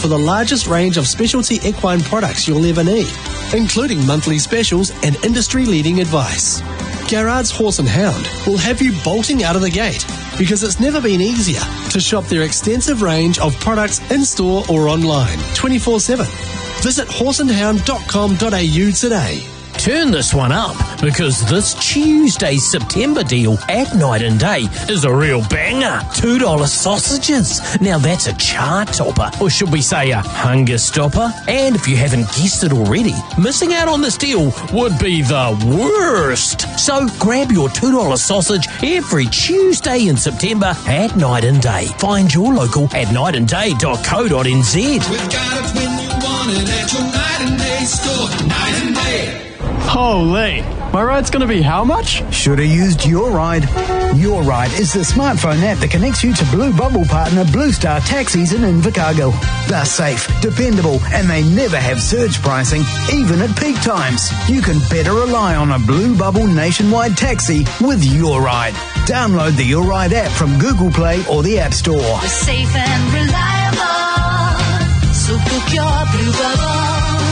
for the largest range of specialty equine products you'll ever need, including monthly specials and industry-leading advice. Garrard's Horse and Hound will have you bolting out of the gate because it's never been easier to shop their extensive range of products in-store or online 24/7. Visit horseandhound.com.au today. Turn this one up, because this Tuesday's September deal at Night and Day is a real banger. $2 sausages. Now that's a chart topper, or should we say a hunger stopper? And if you haven't guessed it already, missing out on this deal would be the worst. So grab your $2 sausage every Tuesday in September at Night and Day. Find your local at nightandday.co.nz. We've got it when you want it at your Night and Day store. Night and Day. Holy, my ride's going to be how much? Should have used Your Ride. Your Ride is the smartphone app that connects you to Blue Bubble partner Blue Star Taxis in Invercargill. They're safe, dependable, and they never have surge pricing, even at peak times. You can better rely on a Blue Bubble nationwide taxi with Your Ride. Download the Your Ride app from Google Play or the App Store. We're safe and reliable, so book your Blue Bubble.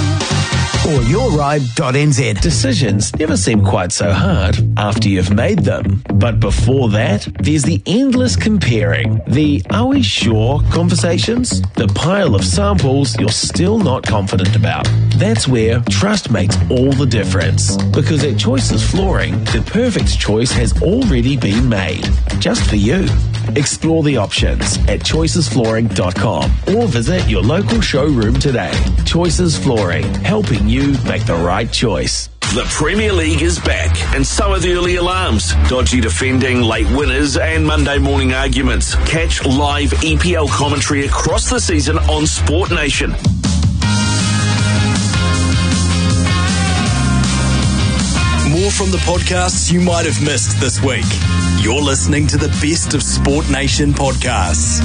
Or yourride.nz. Decisions never seem quite so hard after you've made them. But before that, there's the endless comparing, the "are we sure" conversations, the pile of samples you're still not confident about. That's where trust makes all the difference. Because at Choices Flooring, the perfect choice has already been made, just for you. Explore the options at choicesflooring.com or visit your local showroom today. Choices Flooring, helping you make the right choice. The Premier League is back, and so are the early alarms, dodgy defending, late winners, and Monday morning arguments. Catch live EPL commentary across the season on Sport Nation. More from the podcasts you might have missed this week. You're listening to the best of Sport Nation podcasts.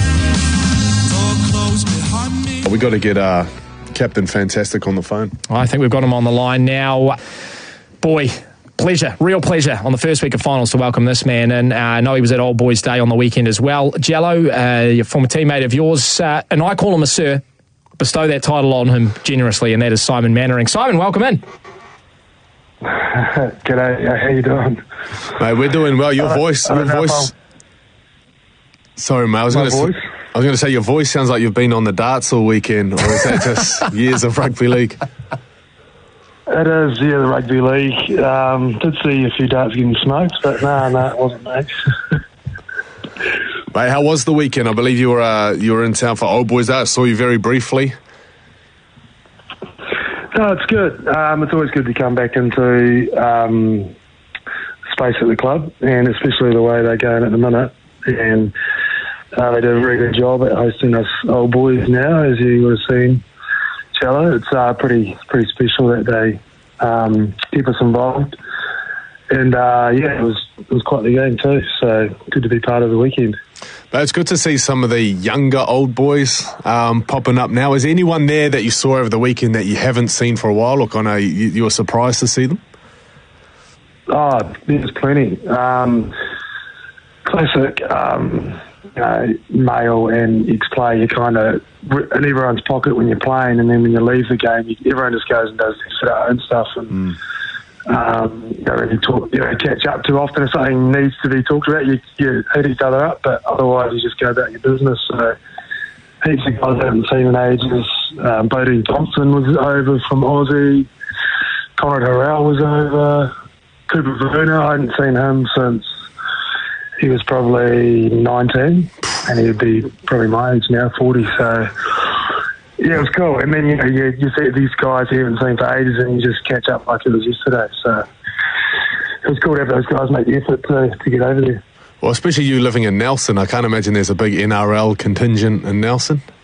We got to get Captain Fantastic on the phone. I think we've got him on the line now. Boy, pleasure, real pleasure on the first week of finals to welcome this man. And I know he was at Old Boys Day on the weekend as well. Jello, your former teammate of yours, and I call him a sir, bestow that title on him generously, and that is Simon Mannering. Simon, welcome in. G'day, how you doing? Mate, we're doing well. Your voice. Sorry, mate. I was going to say your voice sounds like you've been on the darts all weekend, or is that just years of rugby league? It is, yeah, the rugby league. Did see a few darts getting smoked, but no, it wasn't, mate. Mate, how was the weekend? I believe you were in town for Old Boys Day. I saw you very briefly. No, it's good. It's always good to come back into space at the club, and especially the way they're going at the minute. And they do a very good job at hosting us Old Boys now, as you would have seen, Cello. It's pretty special that they keep us involved. And it was quite the game too. So good to be part of the weekend. But it's good to see some of the younger Old Boys popping up now. Is anyone there that you saw over the weekend that you haven't seen for a while? Look, I know you were surprised to see them. Oh, there's plenty. Classic, male and ex-player. You kind of in everyone's pocket when you're playing, and then when you leave the game, everyone just goes and does their own stuff and. You don't really catch up too often. If something needs to be talked about, you hit each other up, but otherwise you just go about your business. So heaps of guys I haven't seen in ages. Bodie Thompson was over from Aussie. Conrad Harrell was over. Cooper Veruna, I hadn't seen him since he was probably 19, and he'd be probably my age now, 40. So yeah, it was cool. And then, you see these guys you haven't seen for ages and you just catch up like it was yesterday. So it was cool to have those guys make the effort to get over there. Well, especially you living in Nelson, I can't imagine there's a big NRL contingent in Nelson.